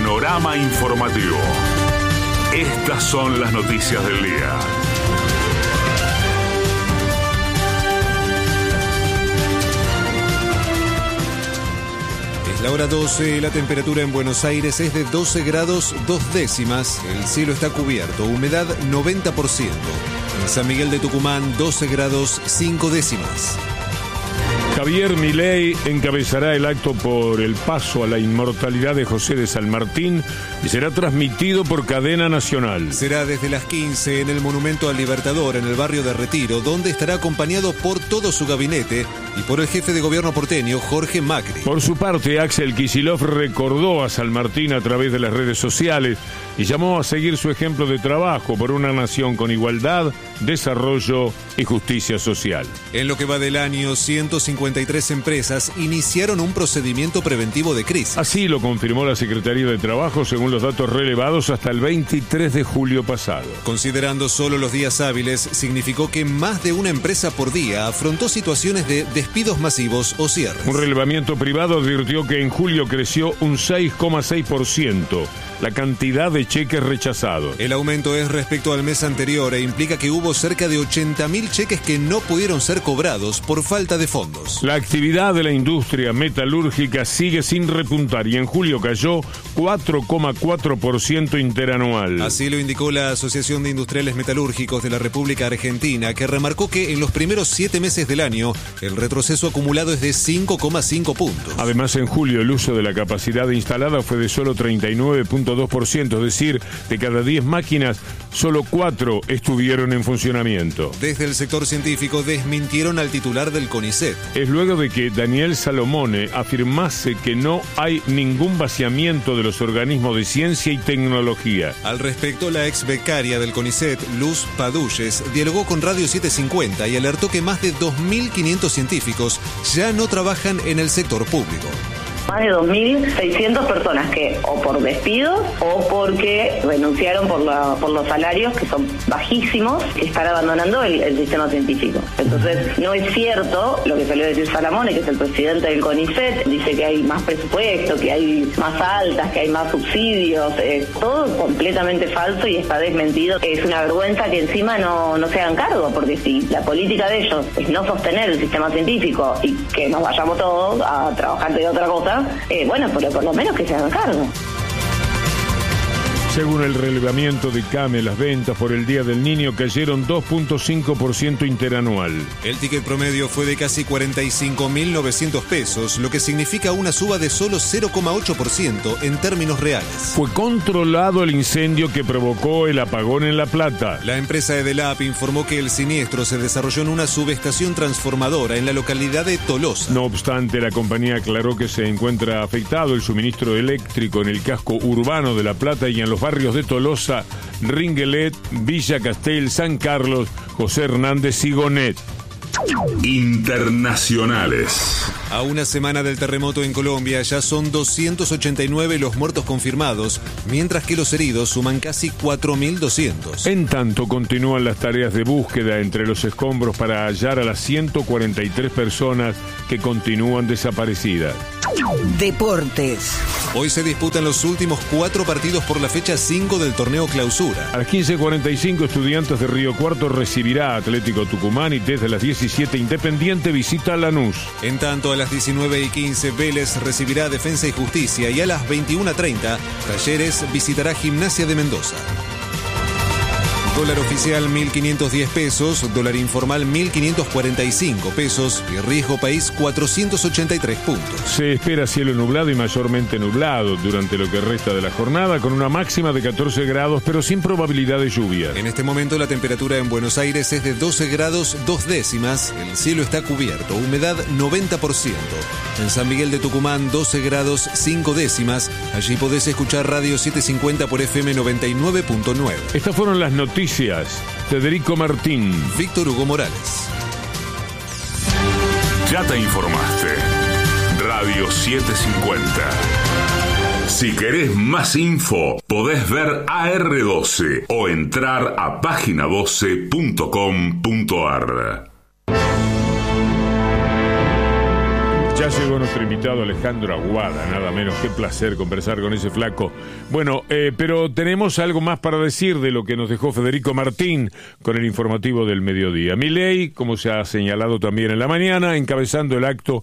Panorama informativo. Estas son las noticias del día. Es la hora 12, la temperatura en Buenos Aires es de 12 grados 2 décimas, el cielo está cubierto, humedad 90%. En San Miguel de Tucumán 12 grados 5 décimas. Javier Milei encabezará el acto por el paso a la inmortalidad de José de San Martín y será transmitido por cadena nacional. Será desde las 15 en el Monumento al Libertador, en el barrio de Retiro, donde estará acompañado por todo su gabinete y por el jefe de gobierno porteño, Jorge Macri. Por su parte, Axel Kicillof recordó a San Martín a través de las redes sociales y llamó a seguir su ejemplo de trabajo por una nación con igualdad, desarrollo y justicia social. En lo que va del año, 153 empresas iniciaron un procedimiento preventivo de crisis. Así lo confirmó la Secretaría de Trabajo según los datos relevados hasta el 23 de julio pasado. Considerando solo los días hábiles, significó que más de una empresa por día afrontó situaciones de despidos masivos o cierres. Un relevamiento privado advirtió que en julio creció un 6,6% la cantidad de cheques rechazados. El aumento es respecto al mes anterior e implica que hubo cerca de 80.000 cheques que no pudieron ser cobrados por falta de fondos. La actividad de la industria metalúrgica sigue sin repuntar y en julio cayó 4,4% interanual. Así lo indicó la Asociación de Industriales Metalúrgicos de la República Argentina, que remarcó que en los primeros 7 meses del año el retroceso acumulado es de 5,5 puntos. Además, en julio el uso de la capacidad instalada fue de solo 39,2%, es decir, de cada 10 máquinas, solo 4 estuvieron en funcionamiento. Desde el sector científico desmintieron al titular del CONICET. Es luego de que Daniel Salomone afirmase que no hay ningún vaciamiento de los organismos de ciencia y tecnología. Al respecto, la ex becaria del CONICET, Luz Padulles, dialogó con Radio 750 y alertó que más de 2.500 científicos ya no trabajan en el sector público. Más de 2.600 personas que o por despidos o porque renunciaron por los salarios que son bajísimos, que están abandonando el sistema científico. Entonces, no es cierto lo que salió a decir Salamone, que es el presidente del CONICET, dice que hay más presupuesto, que hay más altas, que hay más subsidios, todo completamente falso y está desmentido. Es una vergüenza que encima no se hagan cargo, porque si la política de ellos es no sostener el sistema científico y que nos vayamos todos a trabajar de otra cosa, bueno, pero por lo menos que se hagan cargo. Según el relevamiento de CAME, las ventas por el Día del Niño cayeron 2,5% interanual. El ticket promedio fue de casi 45.900 pesos, lo que significa una suba de solo 0,8% en términos reales. Fue controlado el incendio que provocó el apagón en La Plata. La empresa Edelap informó que el siniestro se desarrolló en una subestación transformadora en la localidad de Tolosa. No obstante, la compañía aclaró que se encuentra afectado el suministro eléctrico en el casco urbano de La Plata y en los barrios de Tolosa, Ringuelet, Villa Castel, San Carlos, José Hernández y Gonet. Internacionales. A una semana del terremoto en Colombia ya son 289 los muertos confirmados, mientras que los heridos suman casi 4.200. En tanto, continúan las tareas de búsqueda entre los escombros para hallar a las 143 personas que continúan desaparecidas. Deportes. Hoy se disputan los últimos 4 partidos por la fecha 5 del torneo Clausura. A las 15:45 Estudiantes de Río Cuarto recibirá a Atlético Tucumán y desde las 17 Independiente visita a Lanús. En tanto, a las 19:15 Vélez recibirá a Defensa y Justicia y a las 21:30 Talleres visitará Gimnasia de Mendoza. Dólar oficial 1.510 pesos, dólar informal 1.545 pesos y riesgo país 483 puntos. Se espera cielo nublado y mayormente nublado durante lo que resta de la jornada, con una máxima de 14 grados, pero sin probabilidad de lluvia. En este momento la temperatura en Buenos Aires es de 12 grados 2 décimas, el cielo está cubierto, humedad 90%. En San Miguel de Tucumán 12 grados 5 décimas, allí podés escuchar Radio 750 por FM 99.9. Estas fueron las noticias. Federico Martín. Víctor Hugo Morales. Ya te informaste. Radio 750. Si querés más info, podés ver AR12 o entrar a página12.com.ar. Ya llegó nuestro invitado Alejandro Aguada, nada menos. Qué placer conversar con ese flaco. Bueno, pero tenemos algo más para decir de lo que nos dejó Federico Martín con el informativo del mediodía. Milei, como se ha señalado también en la mañana, encabezando el acto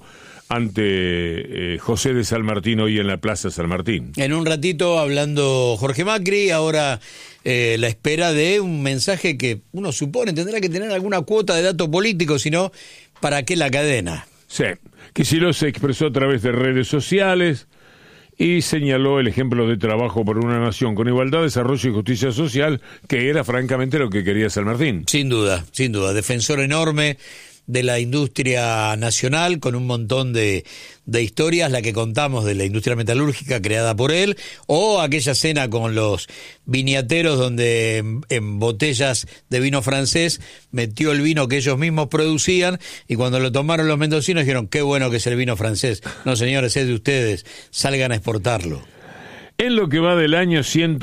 ante José de San Martín hoy en la Plaza San Martín. En un ratito hablando Jorge Macri, ahora la espera de un mensaje que uno supone tendrá que tener alguna cuota de dato político, si no, ¿para qué la cadena? Sí, Kicillof se expresó a través de redes sociales y señaló el ejemplo de trabajo por una nación con igualdad, desarrollo y justicia social, que era francamente lo que quería San Martín. Sin duda, defensor enorme de la industria nacional, con un montón de historias, la que contamos de la industria metalúrgica creada por él, o aquella cena con los viniateros donde en botellas de vino francés metió el vino que ellos mismos producían, y cuando lo tomaron los mendocinos dijeron, qué bueno que es el vino francés. No, señores, es de ustedes, salgan a exportarlo. En lo que va del año,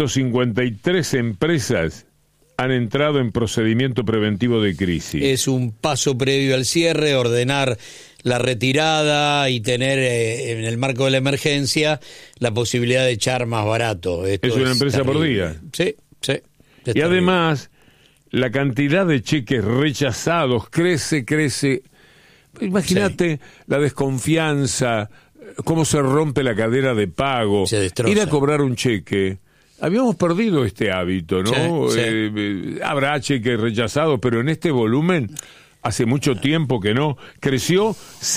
153 empresas han entrado en procedimiento preventivo de crisis. Es un paso previo al cierre, ordenar la retirada y tener en el marco de la emergencia la posibilidad de echar más barato. Esto es una empresa terrible. por día. Sí. Y además, la cantidad de cheques rechazados crece. Imagínate la desconfianza, cómo se rompe la cadena de pago. Se destroza. Ir a cobrar un cheque. Habíamos perdido este hábito, ¿no? Sí. Habrá cheques rechazados, pero en este volumen hace mucho tiempo que no. Creció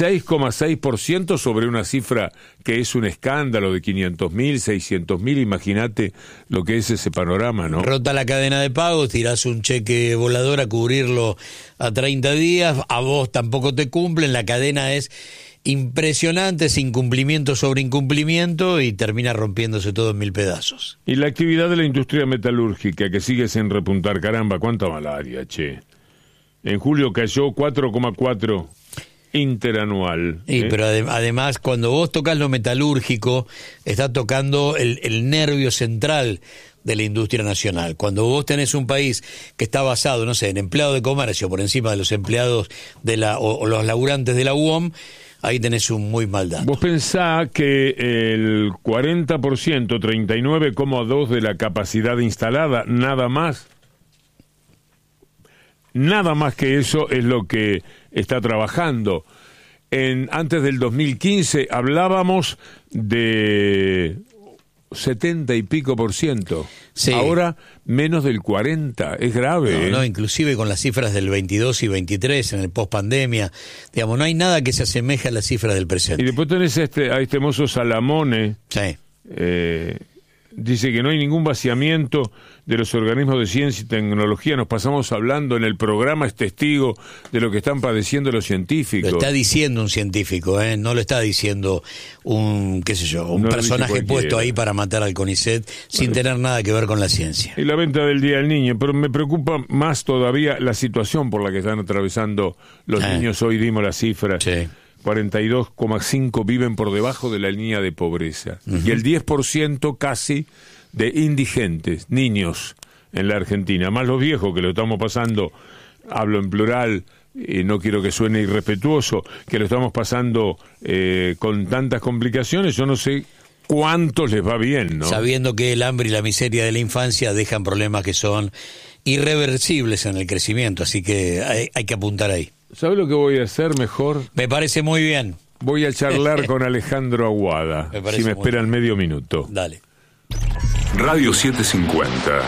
6,6% sobre una cifra que es un escándalo de 500.000, 600.000. Imagínate lo que es ese panorama, ¿no? Rota la cadena de pagos, tirás un cheque volador a cubrirlo a 30 días, a vos tampoco te cumplen, la cadena es impresionante, es incumplimiento sobre incumplimiento y termina rompiéndose todo en mil pedazos. Y la actividad de la industria metalúrgica que sigue sin repuntar, caramba, cuánta malaria, che. En julio cayó 4,4 interanual. Pero además, cuando vos tocas lo metalúrgico, estás tocando el nervio central de la industria nacional. Cuando vos tenés un país que está basado, no sé, en empleados de comercio por encima de los empleados o los laburantes de la UOM, ahí tenés un muy mal dato. Vos pensá que el 40%, 39,2% de la capacidad instalada, nada más que eso es lo que está trabajando. Antes del 2015 hablábamos de 70 y pico %. Sí. Ahora menos del 40, es grave. No, inclusive con las cifras del 22 y 23 en el post-pandemia, digamos, no hay nada que se asemeje a las cifras del presente. Y después tenés a este mozo Salamone, sí. Dice que no hay ningún vaciamiento de los organismos de ciencia y tecnología. Nos pasamos hablando en el programa, es testigo de lo que están padeciendo los científicos. Lo está diciendo un científico, no lo está diciendo un personaje puesto ahí para matar al CONICET sin tener nada que ver con la ciencia. Y la venta del Día del Niño, pero me preocupa más todavía la situación por la que están atravesando los niños. Hoy dimos las cifras. Sí. 42,5 viven por debajo de la línea de pobreza. Y el 10% casi de indigentes, niños, en la Argentina. Más los viejos, que lo estamos pasando, hablo en plural, no quiero que suene irrespetuoso, que lo estamos pasando con tantas complicaciones, yo no sé cuántos les va bien, ¿no? Sabiendo que el hambre y la miseria de la infancia dejan problemas que son irreversibles en el crecimiento, así que hay que apuntar ahí. ¿Sabes lo que voy a hacer mejor? Me parece muy bien. Voy a charlar con Alejandro Aguada, si me esperan medio minuto. Dale. Radio 750.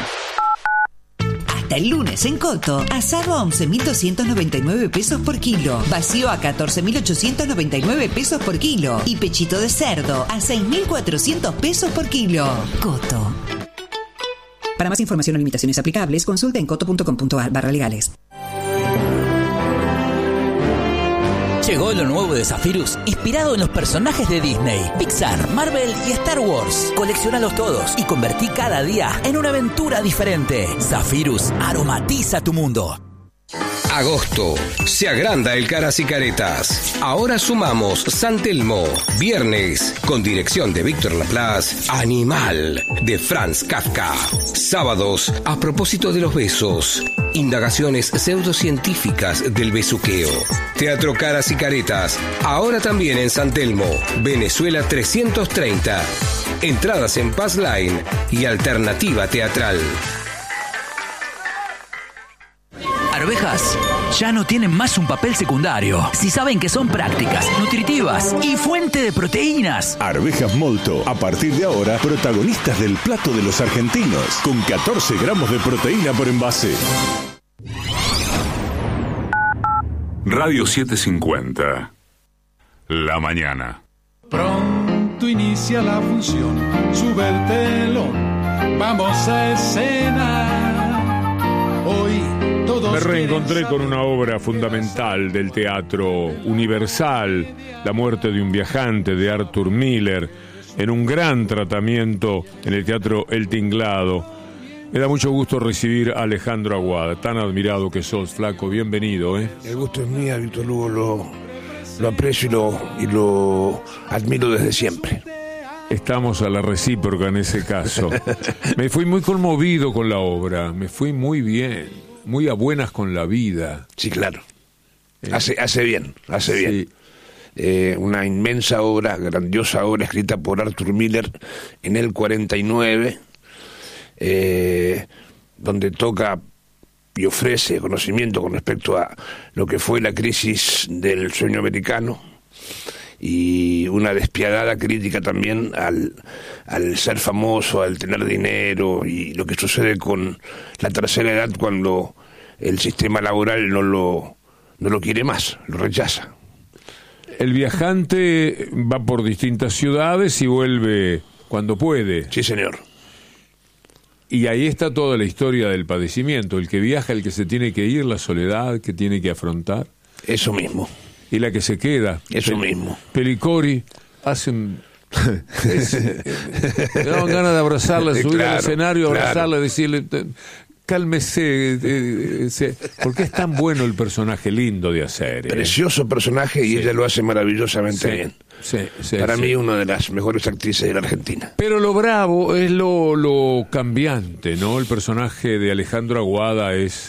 Hasta el lunes en Coto, asado a 11.299 pesos por kilo, vacío a 14.899 pesos por kilo y pechito de cerdo a 6.400 pesos por kilo. Coto. Para más información o limitaciones aplicables, consulta en coto.com.ar/legales. Llegó lo nuevo de Zephyrus, inspirado en los personajes de Disney, Pixar, Marvel y Star Wars. Colecciónalos todos y convertí cada día en una aventura diferente. Zephyrus aromatiza tu mundo. Agosto. Se agranda el Caras y Caretas. Ahora sumamos San Telmo. Viernes, con dirección de Víctor Laplace, Animal, de Franz Kafka. Sábados, a propósito de los besos. Indagaciones pseudocientíficas del besuqueo. Teatro Caras y Caretas. Ahora también en San Telmo, Venezuela 330. Entradas en Pass Line y Alternativa Teatral. Arvejas ya no tienen más un papel secundario. Si saben que son prácticas, nutritivas y fuente de proteínas. Arvejas Molto, a partir de ahora, protagonistas del plato de los argentinos, con 14 gramos de proteína por envase. Radio 750. La mañana. Pronto inicia la función, sube el telón, vamos a escena. Hoy todos me reencontré con una obra fundamental del teatro universal, La muerte de un viajante, de Arthur Miller, en un gran tratamiento en el Teatro El Tinglado. Me da mucho gusto recibir a Alejandro Aguada, tan admirado que sos, flaco, bienvenido. El gusto es mío, Víctor Lugo, lo aprecio y lo admiro desde siempre. Estamos a la recíproca en ese caso. Me fui muy conmovido con la obra, me fui muy bien, muy a buenas con la vida. Sí, claro. Hace bien. Una inmensa obra, grandiosa obra escrita por Arthur Miller en el 49, donde toca y ofrece conocimiento con respecto a lo que fue la crisis del sueño americano y una despiadada crítica también al ser famoso, al tener dinero y lo que sucede con la tercera edad cuando el sistema laboral no lo quiere más, lo rechaza. El viajante va por distintas ciudades y vuelve cuando puede. Sí, señor. Y ahí está toda la historia del padecimiento, el que viaja, el que se tiene que ir, la soledad que tiene que afrontar. Eso mismo. Y la que se queda. Eso mismo. Pelicori hacen... me daban ganas de abrazarla, subir al escenario, abrazarla, decirle... Cálmese, porque es tan bueno el personaje, lindo de hacer. Precioso personaje y ella lo hace maravillosamente bien. Para mí una de las mejores actrices de la Argentina. Pero lo bravo es lo cambiante, ¿no? El personaje de Alejandro Aguada es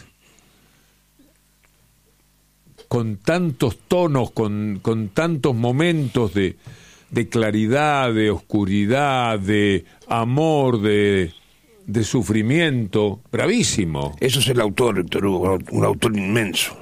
con tantos tonos, con tantos momentos de claridad, de oscuridad, de amor, de sufrimiento, bravísimo. Eso es el autor, Víctor Hugo, un autor inmenso,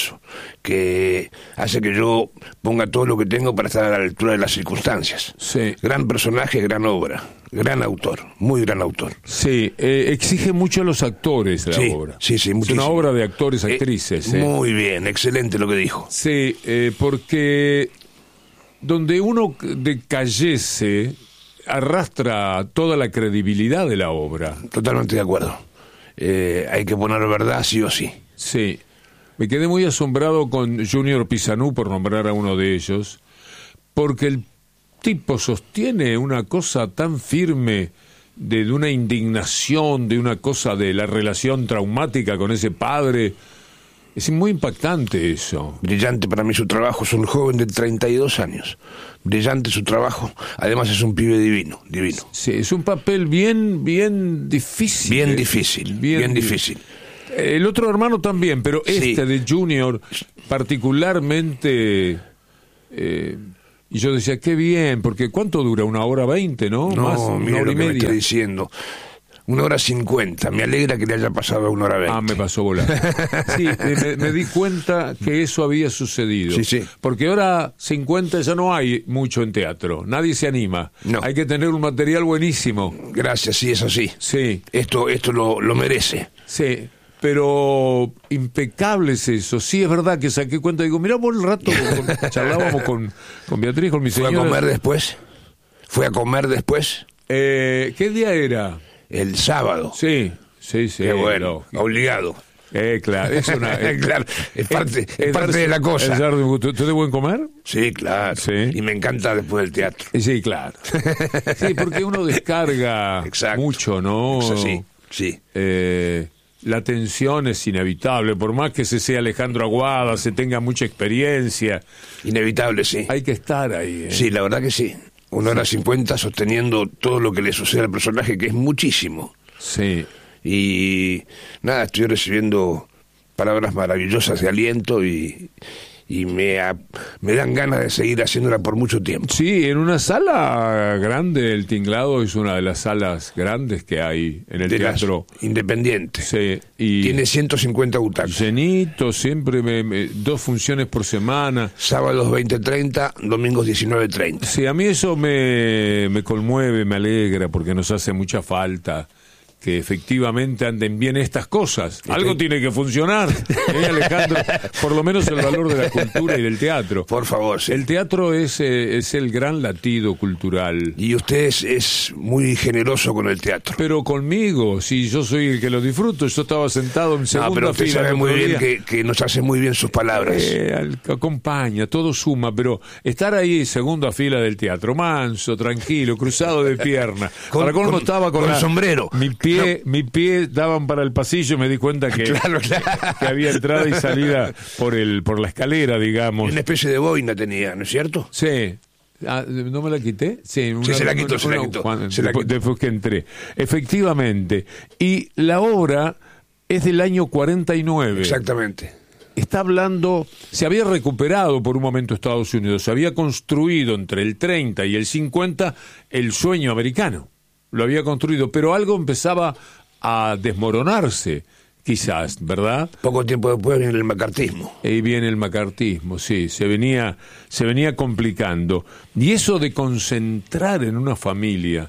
que hace que yo ponga todo lo que tengo para estar a la altura de las circunstancias. Sí. Gran personaje, gran obra, gran autor, muy gran autor. Sí, exige mucho a los actores la obra. Sí, muchísimo. Es una obra de actores, actrices. Muy bien, excelente lo que dijo. Sí, porque donde uno decayese arrastra toda la credibilidad de la obra. Totalmente de acuerdo. Hay que poner verdad sí o sí. Sí. Me quedé muy asombrado con Junior Pisanú, por nombrar a uno de ellos, porque el tipo sostiene una cosa tan firme de una indignación, de una cosa de la relación traumática con ese padre. Es muy impactante eso. Brillante para mí su trabajo, es un joven de 32 años. Brillante su trabajo, además es un pibe divino. Sí, es un papel bien difícil. Bien difícil. El otro hermano también, pero de Junior particularmente... y yo decía, qué bien, porque ¿cuánto dura? 1:20, ¿no? No, más, mira 1 hora lo y que me media. está diciendo. 1:50. Me alegra que le haya pasado 1:20. Ah, me pasó volando. Sí, me di cuenta que eso había sucedido. Sí. Porque 1:50 ya no hay mucho en teatro. Nadie se anima. No. Hay que tener un material buenísimo. Gracias, sí, eso sí. Sí. Esto lo merece. Sí. Pero impecable es eso. Sí, es verdad que saqué cuenta. Digo, mirá, por el rato charlábamos con Beatriz, con mi señora. ¿Fue a comer después? ¿Qué día era? El sábado. Sí. Qué bueno, obligado. Claro, es una... claro, es parte de la cosa. ¿Tú de buen comer? Sí, claro. Sí. Y me encanta después del teatro. Sí, claro. Sí, porque uno descarga mucho, ¿no? Eso sí. la tensión es inevitable, por más que se sea Alejandro Aguada, se tenga mucha experiencia. Inevitable, sí. Hay que estar ahí. Sí, la verdad que sí. 1:50 sosteniendo todo lo que le sucede al personaje, que es muchísimo. Sí. Y nada, estoy recibiendo palabras maravillosas de aliento y me dan ganas de seguir haciéndola por mucho tiempo. Sí, en una sala grande, el Tinglado es una de las salas grandes que hay en el teatro. Independiente. Sí, y tiene 150 butacas. Llenito, siempre 2 funciones por semana. Sábados 20:30, domingos 19:30. Sí, a mí eso me conmueve, me alegra, porque nos hace mucha falta que efectivamente anden bien estas cosas. Algo tiene que funcionar, Alejandro? Por lo menos el valor de la cultura y del teatro. Por favor, sí. El teatro es el gran latido cultural. Y usted es muy generoso con el teatro. Pero conmigo, si yo soy el que lo disfruto, yo estaba sentado en segunda pero usted fila. Sabe muy bien que nos hace muy bien sus palabras. Acompaña, todo suma, pero estar ahí segunda fila del teatro, manso, tranquilo, cruzado de pierna. Para cómo estaba con el sombrero. Mi pie daban para el pasillo y me di cuenta que, claro. que había entrada y salida por la escalera, digamos. Una especie de boina tenía, ¿no es cierto? Sí. ¿No me la quité? Sí, se la quitó. Después que entré. Efectivamente. Y la obra es del año 49. Exactamente. Está hablando, se había recuperado por un momento Estados Unidos, se había construido entre el 30 y el 50 el sueño americano. Lo había construido, pero algo empezaba a desmoronarse, quizás, ¿verdad? Poco tiempo después viene el macartismo. Ahí viene el macartismo, sí, se venía complicando. Y eso de concentrar en una familia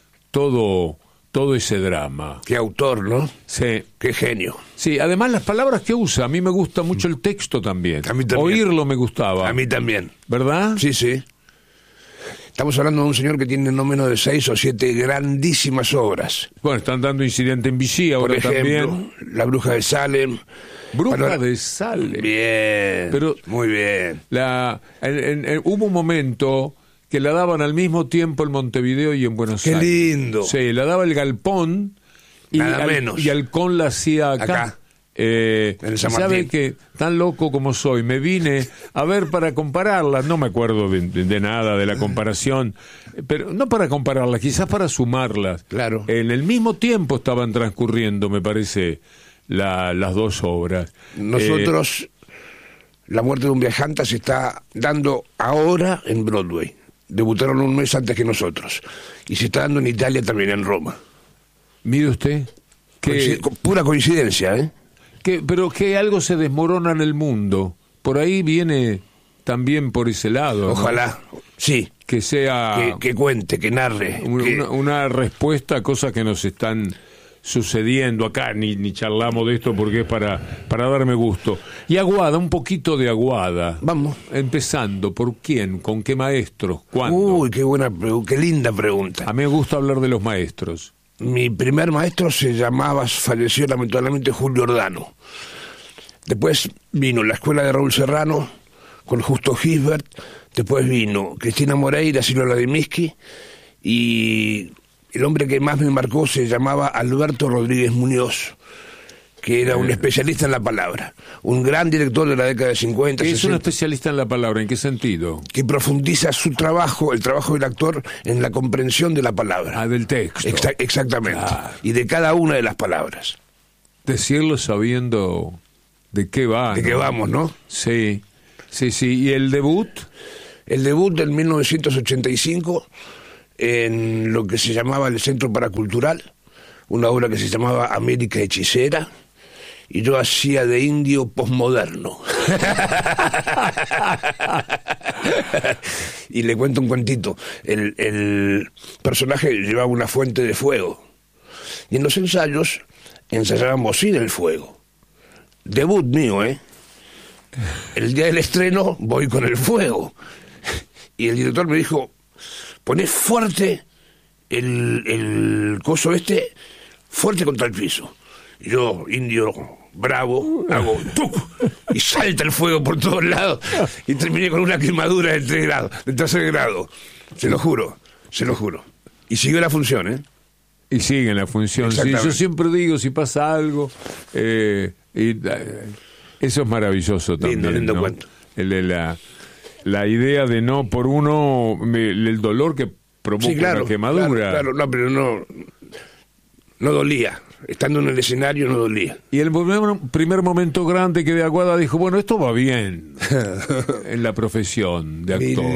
todo ese drama. Qué autor, ¿no? Sí. Qué genio. Sí, además las palabras que usa, a mí me gusta mucho el texto también. A mí también. Oírlo me gustaba. A mí también. ¿Verdad? Sí, sí. Estamos hablando de un señor que tiene no menos de 6 o 7 grandísimas obras. Bueno, están dando Incidente en Vichy ahora. Por ejemplo, también. La Bruja de Salem. De Salem. Bien, pero muy bien. Hubo un momento que la daban al mismo tiempo en Montevideo y en Buenos Aires. ¡Qué lindo! Sí, la daba el Galpón y Halcón la hacía acá. ¿Sabe que tan loco como soy? Me vine a ver para compararla, no me acuerdo de nada de la comparación, pero no para compararlas, quizás para sumarlas. Claro. En el mismo tiempo estaban transcurriendo, me parece, las 2 obras. Nosotros, La muerte de un viajante se está dando ahora en Broadway. Debutaron un mes antes que nosotros. Y se está dando en Italia también, en Roma. Mire usted. Pura coincidencia, ¿eh? Pero que algo se desmorona en el mundo. Por ahí viene también por ese lado. Ojalá, ¿no? Sí. Que sea... Que cuente, que narre. Una respuesta a cosas que nos están sucediendo acá. Ni charlamos de esto porque es para darme gusto. Y Aguada, un poquito de Aguada. Vamos. Empezando, ¿por quién? ¿Con qué maestros? ¿Cuándo? Uy, qué linda pregunta. A mí me gusta hablar de los maestros. Mi primer maestro falleció lamentablemente, Julio Ordano. Después vino la escuela de Raúl Serrano con Justo Gisbert. Después vino Cristina Moreira, Silvio Ladiminsky. Y el hombre que más me marcó se llamaba Alberto Rodríguez Muñoz, que era un especialista en la palabra, un gran director de la década de 50. ¿Qué es un especialista en la palabra? ¿En qué sentido? Que profundiza su trabajo, el trabajo del actor, en la comprensión de la palabra. Del texto. Exactamente. Claro. Y de cada una de las palabras. Decirlo sabiendo de qué va. De qué vamos, ¿no? Sí. ¿Y el debut? El debut del 1985 en lo que se llamaba el Centro Paracultural, una obra que se llamaba América Hechicera, y yo hacía de indio posmoderno. Y le cuento un cuentito. El personaje llevaba una fuente de fuego, y en los ensayos ensayábamos sin el fuego. Debut mío, ¿eh? El día del estreno voy con el fuego, y el director me dijo: poné fuerte el coso fuerte contra el piso. Y yo, indio bravo, hago ¡tuc! Y salta el fuego por todos lados, y terminé con una quemadura de 3 grados, de 3er grado. Se lo juro. Y siguió la función, ¿eh? Y siguen la función. Sí, yo siempre digo, si pasa algo, eso es maravilloso también. Lindo ¿no? cuento. La idea de no por uno, el dolor que provoca una quemadura. Claro, no, pero no dolía. Estando en el escenario no dolía. Y el primer momento grande que de Aguada dijo, bueno, esto va bien en la profesión de actor.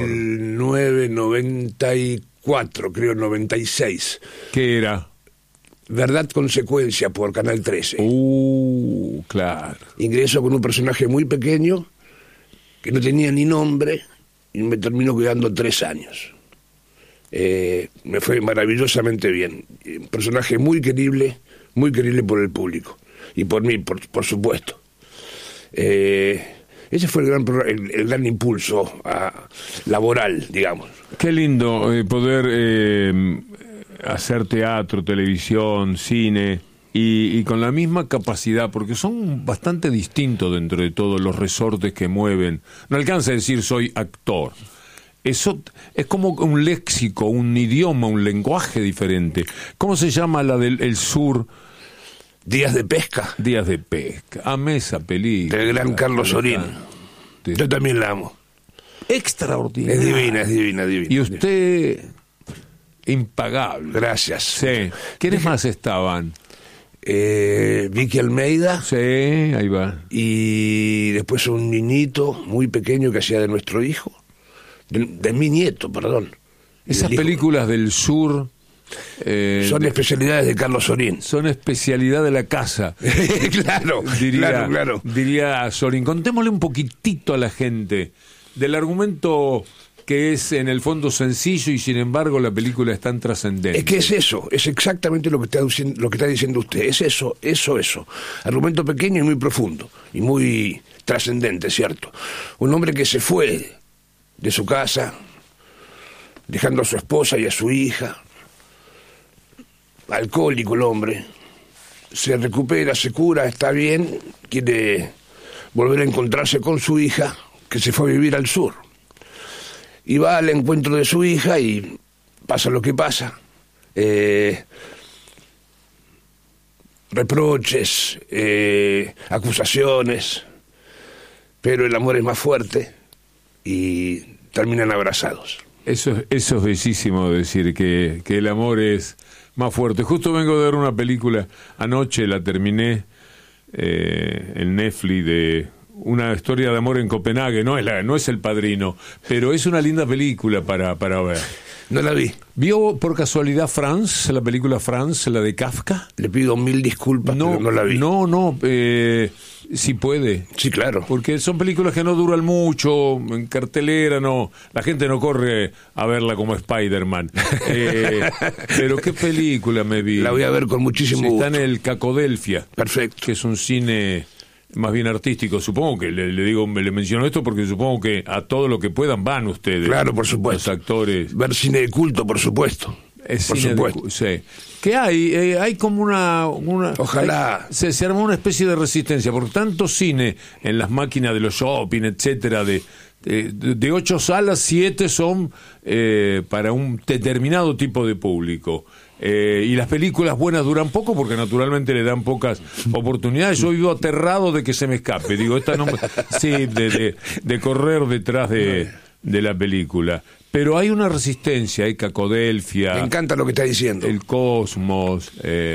1994, creo, 96. ¿Qué era? Verdad Consecuencia, por Canal 13. Claro. Ingreso con un personaje muy pequeño, que no tenía ni nombre, y me terminó quedando 3 años. Me fue maravillosamente bien. Un personaje muy querible por el público. Y por mí, por supuesto. Ese fue el gran impulso laboral, digamos. Qué lindo poder hacer teatro, televisión, cine, y con la misma capacidad, porque son bastante distintos dentro de todos los resortes que mueven. No alcanza a decir soy actor. Eso es como un léxico, un idioma, un lenguaje diferente. ¿Cómo se llama la del sur? Días de pesca. Días de pesca. Amé esa película. Del gran Carlos Sorín. Yo también la amo. Extraordinaria. Es divina. Y usted, impagable. Gracias. Sí. ¿Quiénes más estaban? Vicky Almeida. Sí, ahí va. Y después un niñito muy pequeño que hacía de nuestro hijo. De mi nieto, perdón. Esas películas del sur... son especialidades de Carlos Sorín. Son especialidad de la casa. Claro. Diría Sorín. Contémosle un poquitito a la gente del argumento que es en el fondo sencillo y sin embargo la película es tan trascendente. Es que es eso, es exactamente lo que está diciendo usted. Es eso. Argumento pequeño y muy profundo y muy trascendente, ¿cierto? Un hombre que se fue de su casa dejando a su esposa y a su hija. Alcohólico el hombre, se recupera, se cura, está bien, quiere volver a encontrarse con su hija, que se fue a vivir al sur. Y va al encuentro de su hija y pasa lo que pasa. Reproches, acusaciones, pero el amor es más fuerte y terminan abrazados. Eso es bellísimo decir que el amor es más fuerte. Justo vengo de ver una película, anoche la terminé en Netflix, de una historia de amor en Copenhague. No es El Padrino, pero es una linda película para ver. No la vi. ¿Vio por casualidad France, la película France, la de Kafka? Le pido 1000 disculpas, pero no la vi. No, si puede. Sí, claro. Porque son películas que no duran mucho, en cartelera no, la gente no corre a verla como Spider-Man. Pero qué película me vi. La voy a ver con muchísimo gusto. Está en el Cacodelfia. Perfecto. Que es un cine más bien artístico. Supongo que le menciono esto porque supongo que a todo lo que puedan van ustedes. Claro, por supuesto. Los actores. Ver cine de culto, por supuesto. Es por cine supuesto. Sí. ¿Qué hay? Hay como una Ojalá. Se armó una especie de resistencia por tanto cine en las máquinas de los shopping, etcétera, de 8 salas, 7 son para un determinado tipo de público. Y las películas buenas duran poco porque naturalmente le dan pocas oportunidades. Yo vivo aterrado de que se me escape. Digo, esta no, sí, de correr detrás de la película. Pero hay una resistencia, hay Cacodelfia. Me encanta lo que está diciendo. El Cosmos,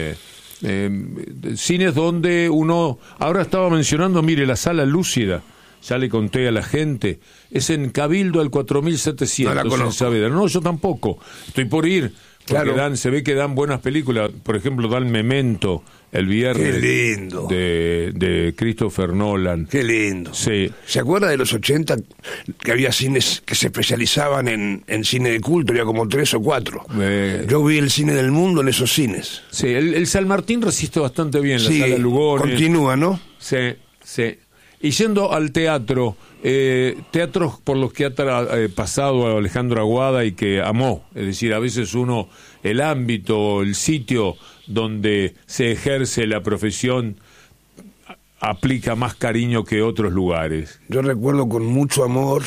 cines donde uno... Ahora estaba mencionando, mire, la Sala Lúcida, ya le conté a la gente, es en Cabildo al 4700. No la conozco. En Saavedra. No, yo tampoco. Estoy por ir. Porque Claro. se ve que dan buenas películas. Por ejemplo, dan Memento el viernes. Qué lindo. De Christopher Nolan. Qué lindo. Sí. ¿Se acuerda de los 80 que había cines que se especializaban en cine de culto? Había como 3 o 4. Yo vi el cine del mundo en esos cines. Sí, el San Martín resiste bastante bien, la Sí, Sala Lugones. continúa, ¿no? Sí. Y yendo al teatro, teatros por los que ha pasado Alejandro Aguada y que amó, es decir, a veces uno, el ámbito, el sitio donde se ejerce la profesión aplica más cariño que otros lugares. Yo recuerdo con mucho amor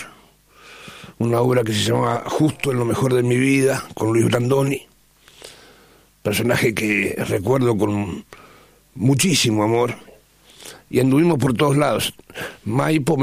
una obra que se llama Justo en lo mejor de mi vida, con Luis Brandoni, personaje que recuerdo con muchísimo amor, y anduvimos por todos lados, Maipo,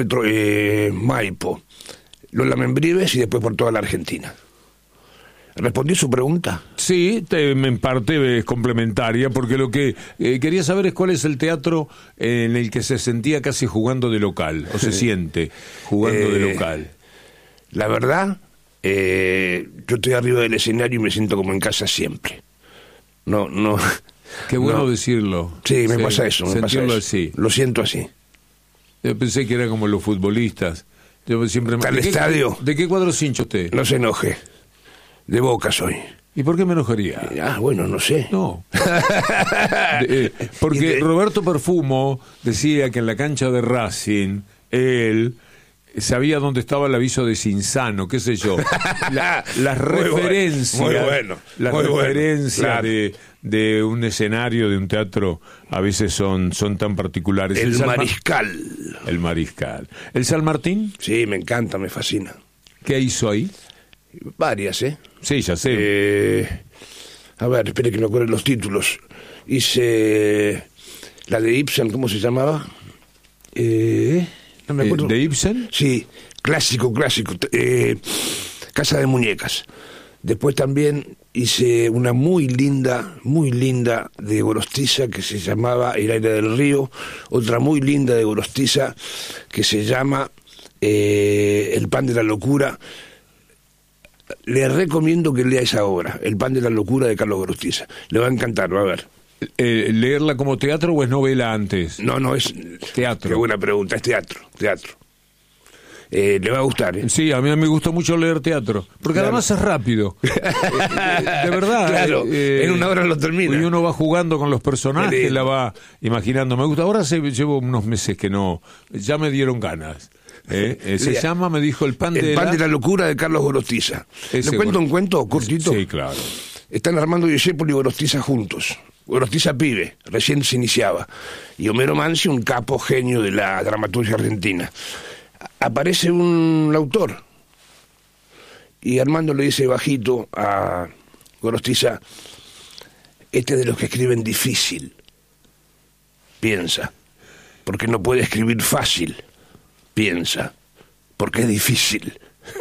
Lola Membrives y después por toda la Argentina. ¿Respondí su pregunta? Sí, en parte es complementaria, porque lo que quería saber es cuál es el teatro en el que se sentía casi jugando de local, o se siente jugando de local. La verdad, yo estoy arriba del escenario y me siento como en casa siempre. No. Qué bueno decirlo. Sí, me pasa eso. Así. Lo siento así. Yo pensé que era como los futbolistas. Yo siempre ¿Al estadio? ¿De qué cuadro es hincha usted? No se enoje. De Boca soy. ¿Y por qué me enojaría? Bueno, no sé. No. Porque Roberto Perfumo decía que en la cancha de Racing, él sabía dónde estaba el aviso de Cinzano, qué sé yo. Las referencias. Muy bueno. Las referencias de un escenario, de un teatro, a veces son tan particulares. El Mariscal. El Mariscal. ¿El San Martín? Sí, me encanta, me fascina. ¿Qué hizo ahí? Varias, Sí, ya sé. A ver, espere que me acuerden los títulos. Hice la de Ibsen, ¿cómo se llamaba? No me acuerdo. ¿De Ibsen? Sí, clásico. Casa de Muñecas. Después también hice una muy linda de Gorostiza que se llamaba El aire del río. Otra muy linda de Gorostiza que se llama El pan de la locura. Le recomiendo que lea esa obra, El pan de la locura de Carlos Gorostiza. Le va a encantar, va a ver. ¿Leerla como teatro o es novela antes? No, es teatro. Qué buena pregunta, es teatro. Le va a gustar, ¿eh? Sí, a mí me gusta mucho leer teatro, porque además es rápido. De verdad. Claro, en una hora lo termina. Y uno va jugando con los personajes, la va imaginando. Me gusta. Ahora llevo unos meses que no, ya me dieron ganas. Se llama, me dijo, El pan de la locura de Carlos Gorostiza. ¿Le cuento un cuento cortito? Sí, claro. Están Armando Discépolo y Gorostiza juntos. Gorostiza pibe, recién se iniciaba. Y Homero Mansi, un capo genio de la dramaturgia argentina. Aparece un autor. Y Armando le dice bajito a Gorostiza: este es de los que escriben difícil. Piensa, porque no puede escribir fácil. Piensa, porque es difícil.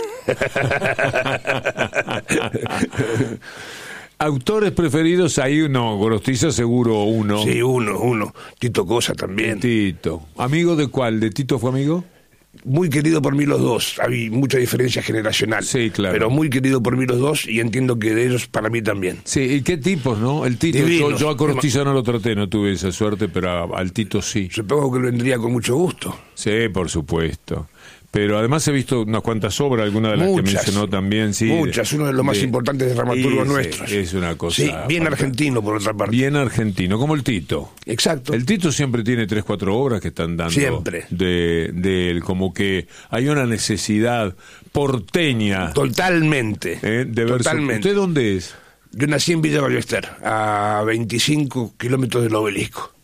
¿Autores preferidos? Ahí no, Gorostiza seguro uno. Sí, uno. Tito Cosa también. Tito. ¿Amigo de cuál? ¿De Tito fue amigo? Muy querido por mí los dos. Hay mucha diferencia generacional. Sí, claro. Pero muy querido por mí los dos, y entiendo que de ellos para mí también. Sí, ¿y qué tipos, no? El Tito, yo a Gorostiza no lo traté, no tuve esa suerte, pero al Tito sí. Supongo que lo vendría con mucho gusto. Sí, por supuesto. Pero además he visto unas cuantas obras, algunas de las que mencionó también. Sí, muchas, uno de los más importantes dramaturgos nuestros. Es una cosa. Sí, bien argentino, por otra parte. Bien argentino, como el Tito. Exacto. El Tito siempre tiene 3, 4 obras que están dando. Siempre. De él, como que hay una necesidad porteña. Totalmente. De ver. Totalmente. ¿Usted dónde es? Yo nací en Villa Ballester, a 25 kilómetros del Obelisco.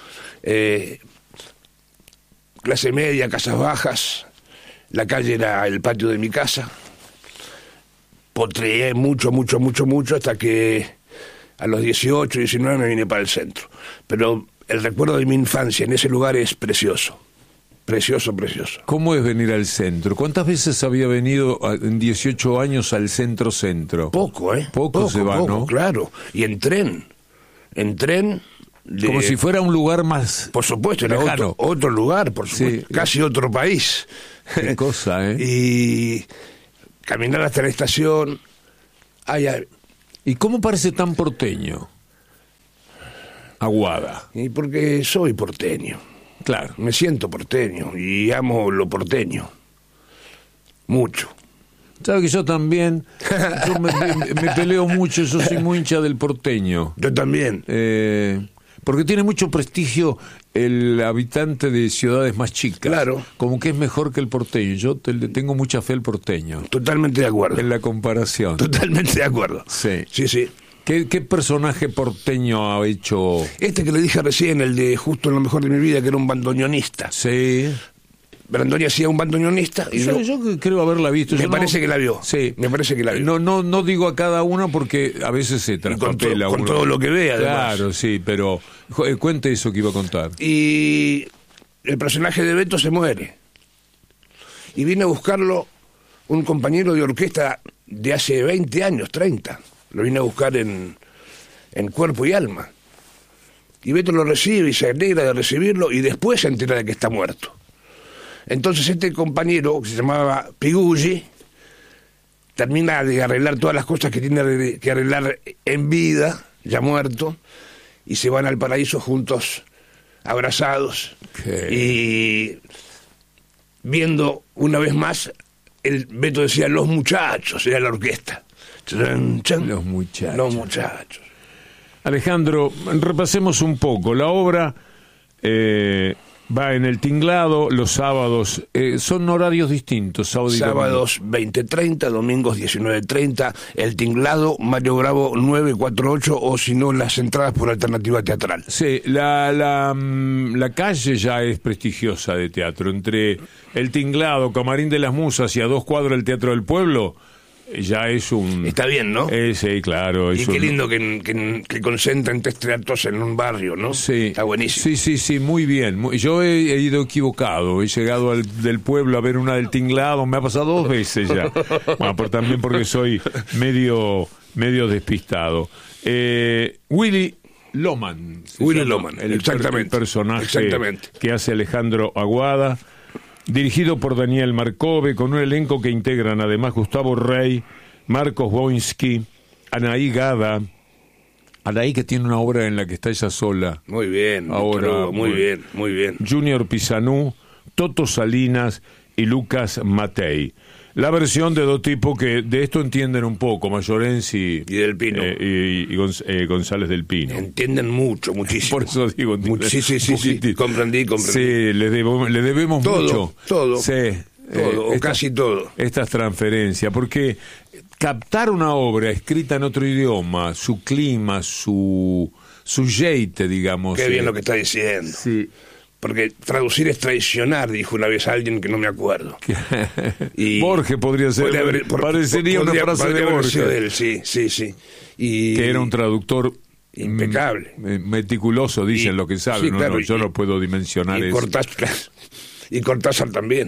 Clase media, casas bajas. La calle era el patio de mi casa. Potreé mucho, hasta que a los 18, 19 me vine para el centro. Pero el recuerdo de mi infancia en ese lugar es precioso. Precioso. ¿Cómo es venir al centro? ¿Cuántas veces había venido en 18 años al centro? Poco, Poco se va, ¿no? Claro. Y en tren. Como si fuera un lugar más. Por supuesto, era otro lugar, por supuesto. Sí. Casi otro país. Qué cosa, Y caminar hasta la estación. ¿Y cómo parece tan porteño? Aguada. Y porque soy porteño. Claro. Me siento porteño y amo lo porteño. Mucho. ¿Sabe que yo también? Yo me peleo mucho, yo soy muy hincha del porteño. Yo también. Porque tiene mucho prestigio el habitante de ciudades más chicas. Claro. Como que es mejor que el porteño. Yo le tengo mucha fe al porteño. Totalmente de acuerdo. En la comparación. Totalmente de acuerdo. Sí. Sí. ¿Qué personaje porteño ha hecho? Este que le dije recién, el de Justo en lo mejor de mi vida, que era un bandoneonista. Sí. Brandoni hacía un bandoneonista. Y yo creo haberla visto. Me parece que la vio. Sí. Me parece que la vio. No digo a cada una porque a veces se traspapela con todo lo que ve, además. Claro, sí, pero cuente eso que iba a contar. Y el personaje de Beto se muere. Y viene a buscarlo un compañero de orquesta de hace 20 años, 30. Lo viene a buscar en Cuerpo y Alma. Y Beto lo recibe y se alegra de recibirlo y después se entera de que está muerto. Entonces este compañero, que se llamaba Pigulli, termina de arreglar todas las cosas que tiene que arreglar en vida, ya muerto, y se van al paraíso juntos, abrazados, y viendo una vez más, el Beto decía, los muchachos, era la orquesta. Chan, chan. Los muchachos. Los muchachos. Alejandro, repasemos un poco. La obra va en el Tinglado los sábados. Son horarios distintos. Sábados 20:30, domingos 19:30. El Tinglado, Mario Bravo 948, o si no, las entradas por alternativa teatral. Sí, la calle ya es prestigiosa de teatro. Entre el Tinglado, Camarín de las Musas y a 2 cuadras del Teatro del Pueblo, ya es un... Está bien, ¿no? Sí, claro. Y qué lindo que concentren 3 teatros en un barrio, ¿no? Sí. Está buenísimo. Sí, muy bien. Yo he ido equivocado. He llegado del pueblo a ver una del Tinglado. Me ha pasado 2 veces ya. Bueno, también porque soy medio despistado. Willy Loman. Exactamente. El personaje que hace Alejandro Aguada. Dirigido por Daniel Marcove, con un elenco que integran además Gustavo Rey, Marcos Boinsky, Anaí Gada. Anaí, que tiene una obra en la que está ella sola. Muy bien, ahora muy bien. Junior Pisanú, Toto Salinas y Lucas Matei. La versión de 2 tipos que de esto entienden un poco, Mayorenzi y Del Pino. Y González del Pino. Entienden muchísimo. Por eso digo, sí, comprendí. Sí, le debemos mucho. Todo. Sí. O casi todo. Estas transferencias, porque captar una obra escrita en otro idioma, su clima, su jeite, digamos. Qué bien lo que está diciendo. Sí. Porque traducir es traicionar, dijo una vez alguien que no me acuerdo. Y Borges podría ser, parecería una frase de Borges. Sí. Y que era un traductor impecable. Meticuloso, dicen los que saben. Sí, claro, yo no puedo dimensionar eso. Y Cortázar también.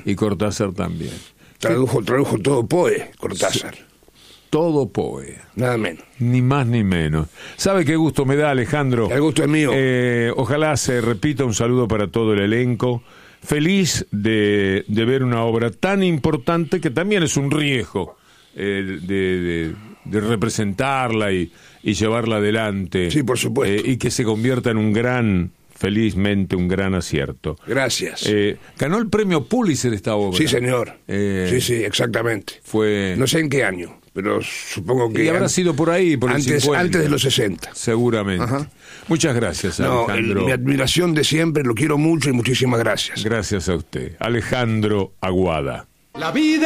Tradujo todo Poe, Cortázar. Sí. Todo Poe. Nada menos. Ni más ni menos. ¿Sabe qué gusto me da, Alejandro? El gusto es mío. Ojalá se repita. Un saludo para todo el elenco. Feliz de ver una obra tan importante que también es un riesgo de representarla y llevarla adelante. Sí, por supuesto. Y que se convierta en felizmente un gran acierto. Gracias. Ganó el premio Pulitzer esta obra. Sí, señor. Sí, exactamente. Fue... No sé en qué año, pero supongo que... Y habrá sido por ahí, por antes, el 50. Antes de los 60. Seguramente. Ajá. Muchas gracias, Alejandro. Mi admiración de siempre, lo quiero mucho y muchísimas gracias. Gracias a usted. Alejandro Aguada. La vida